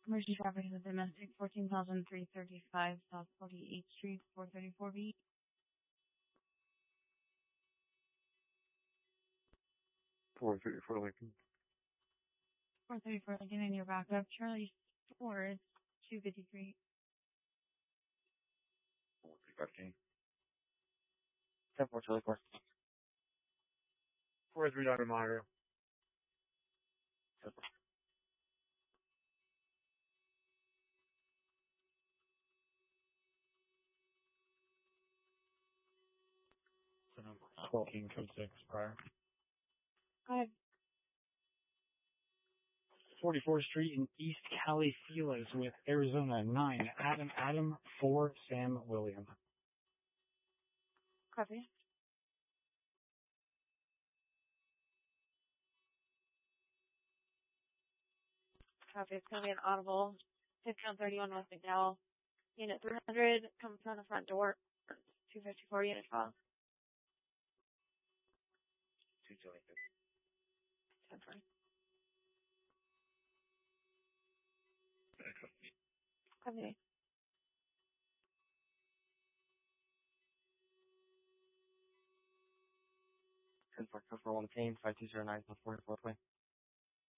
Commercial traffic is a domestic 14,335 South 48th Street, 434B. 434 Lincoln. 434 Lincoln in your backup. Charlie Ford, 253. 435 King. 10-4 Charlie 4. 4-3 Dr. Monitor. 10-4. King code 6 prior. 44th Street in East Cali Feliz with Arizona 9 Adam 4 Sam William. Copy. Copy. It's going to be an audible. 1531 West McDowell. Unit 300 comes from the front door. 254 unit file. 222. 10-4. Copy. 10-4 1 Kane 5209 44 20.